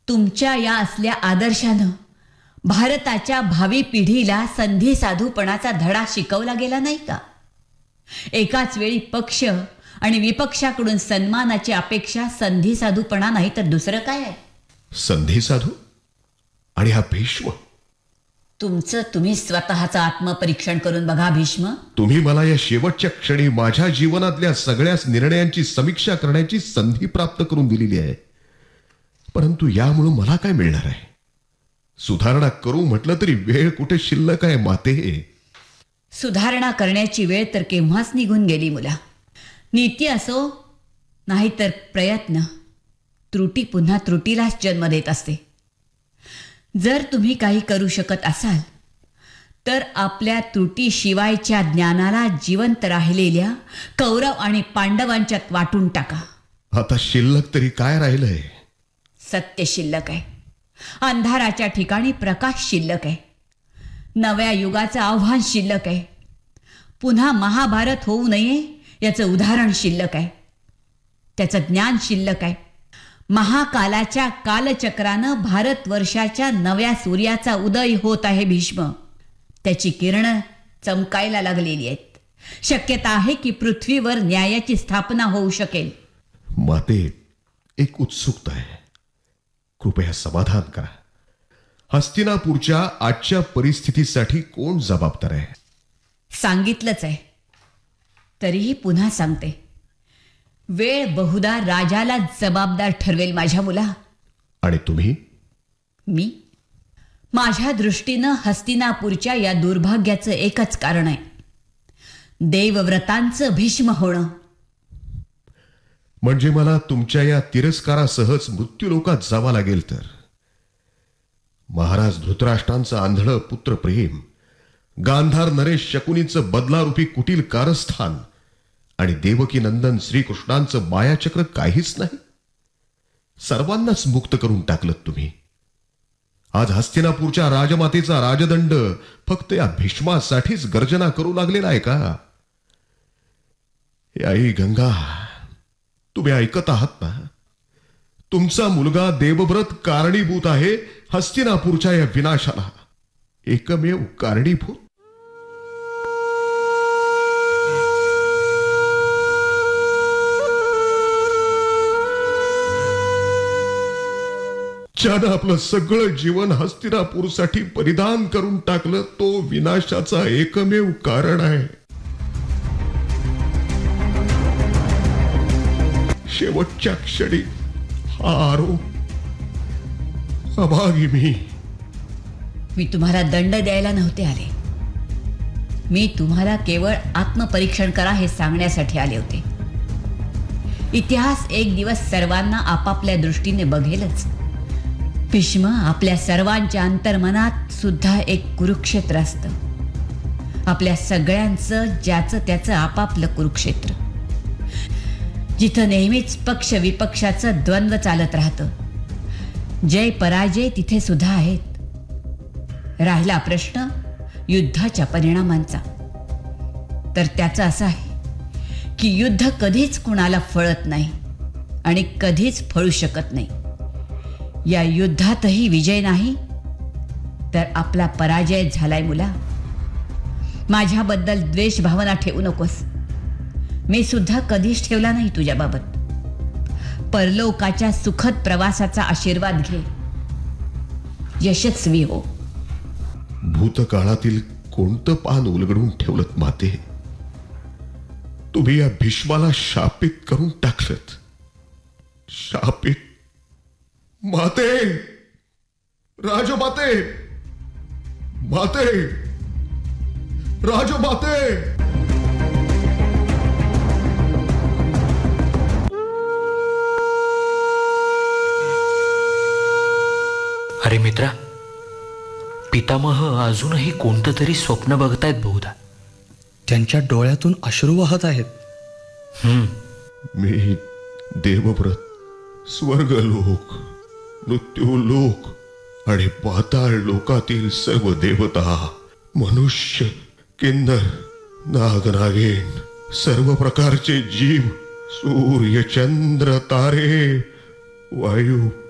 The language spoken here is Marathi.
तुमच्या या असल्या आदर्शानं भारताच्या भावी पिढीला संधी साधूपणाचा धडा शिकवला गेला नाही का? एकाच वेळी पक्ष आणि विपक्षाकडून सन्मानाची अपेक्षा संधी साधूपणा नाही तर दुसरं काय आहे? संधी साधू आणि हा भीष्म. तुमचं तुम्ही स्वतःचं आत्मपरीक्षण करून बघा भीष्म. तुम्ही मला या शेवटच्या क्षणी माझ्या जीवनातल्या सगळ्याच निर्णयांची समीक्षा करण्याची संधी प्राप्त करून दिलेली आहे. परंतु यामुळे मला काय मिळणार आहे? सुधारणा करू म्हटलं तरी वेळ कुठे शिल्लक आहे माते. सुधारणा करण्याची वेळ तर केव्हाच निघून गेली मुला. नीती असो नाहीतर प्रयत्न, त्रुटी पुन्हा त्रुटीलाच जन्म देत असते. जर तुम्ही काही करू शकत असाल तर आपल्या त्रुटीशिवायच्या ज्ञानाला जिवंत राहिलेल्या कौरव आणि पांडवांच्यात वाटून टाका. आता शिल्लक तरी काय राहिलंय? सत्य शिल्लक आहे. अंधाराच्या ठिकाणी प्रकाश शिल्लक आहे. नव्या युगाचं आव्हान शिल्लक आहे. पुन्हा महाभारत होऊ नये याचं उदाहरण शिल्लक आहे. त्याचं ज्ञान शिल्लक आहे. महाकालाच्या कालचक्रानं भारतवर्षाच्या नव्या सूर्याचा उदय होत आहे भीष्म. त्याची किरणं चमकायला लागलेली आहेत. शक्यता आहे की पृथ्वीवर न्यायाची स्थापना होऊ शकेल. माते, एक उत्सुकता आहे. कृपया समाधान करा. हस्तिनापूरच्या आजच्या परिस्थितीसाठी कोण जबाबदार आहे? सांगितलंच आहे, तरीही पुन्हा सांगते. वेळ बहुधा राजाला जबाबदार ठरवेल माझ्या मुला. आणि तुम्ही? मी? माझ्या दृष्टीनं हस्तिनापूरच्या या दुर्भाग्याचं एकच कारण आहे, देवव्रतांचं भीष्म होणं. म्हणजे मला तुमच्या या तिरस्कारासहच मृत्यूलोकात जावं लागेल तर? महाराज धृतराष्ट्रांचं आंधळ पुत्र प्रेम, गांधार नरेश शकुनीचं बदलारूपी कुटील कारस्थान आणि देवकी नंदन श्रीकृष्णांचं मायाचक्र काहीच नाही. सर्वांनाच मुक्त करून टाकलं तुम्ही. आज हस्तिनापूरच्या राजमातेचा राजदंड फक्त या भीष्मासाठीच गर्जना करू लागलेला आहे का? आई गंगा, तुम्ही ऐकत आहात ना? तुमचा मुलगा देवव्रत कारणीभूत आहे हस्तिनापूरच्या या विनाशाला. एकमेव कारणीभूत. ज्यानं आपलं सगळं जीवन हस्तिनापूरसाठी परिधान करून टाकलं, तो विनाशाचा एकमेव कारण आहे. शेवटच्या क्षणी हा आरोप. अभागी मी तुम्हाला दंड द्यायला नव्हते आले. मी तुम्हाला केवळ आत्मपरीक्षण करा हे सांगण्यासाठी आले होते. इतिहास एक दिवस सर्वांना आपापल्या दृष्टीने बघेलच. भीष्म, आपल्या सर्वांच्या अंतर्मनात सुद्धा एक कुरुक्षेत्र असतं. आपल्या सगळ्यांचं ज्याचं त्याचं आपापलं कुरुक्षेत्र, जिथं नेहमीच पक्ष विपक्षाचं द्वंद्व चालत राहतं. जय पराजय तिथे सुद्धा आहेत. राहिला प्रश्न युद्धाच्या परिणामांचा, तर त्याचं असं आहे की युद्ध कधीच कुणाला फळत नाही आणि कधीच फळू शकत नाही. या युद्धातही विजय नाही तर आपला पराजय झालाय मुला. माझ्याबद्दल द्वेष भावना ठेवू नकोस. मी सुद्धा कधीच ठेवला नाही तुझ्याबाबत. परलोकाच्या सुखद प्रवासाचा आशीर्वाद घे. यशस्वी हो. भूतकाळातील कोणतं पान उलगडून ठेवलं माते? तुम्ही या भीष्माला शापित करून टाकलत. शापित. माते, राजमाते, माते, राजमाते. अरे मित्रा, पितामह अजूनही कोणतं तरी स्वप्न बघतायत बहुधा. त्यांच्या डोळ्यातून अश्रू वाहत आहेत. मी देवव्रत, स्वर्गलोक, मृत्यूलोक आणि पाताळ लोकातील सर्व देवता, मनुष्य, किन्नर, नागनागेन, सर्व प्रकारचे जीव, सूर्य, चंद्र, तारे, वायू,